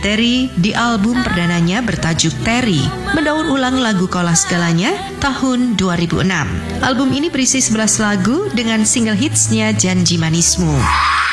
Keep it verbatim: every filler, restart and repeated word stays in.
Terry di album perdananya bertajuk Terry mendaur ulang lagu Kaulah Segalanya tahun dua ribu enam. Album ini berisi sebelas lagu dengan single hitsnya Janji Manismu.